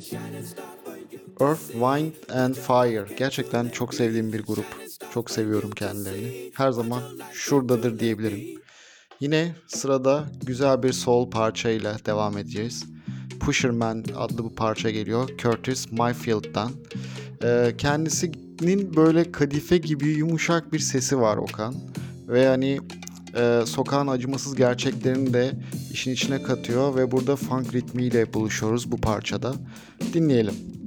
Earth, Wind and Fire. Gerçekten çok sevdiğim bir grup. Çok seviyorum kendilerini. Her zaman şuradadır diyebilirim. Yine sırada güzel bir soul parçayla devam edeceğiz. Pusherman adlı bu parça geliyor Curtis Mayfield'dan. Kendisinin böyle kadife gibi yumuşak bir sesi var Okan. Ve hani sokağın acımasız gerçeklerini de işin içine katıyor ve burada funk ritmiyle buluşuyoruz bu parçada. Dinleyelim.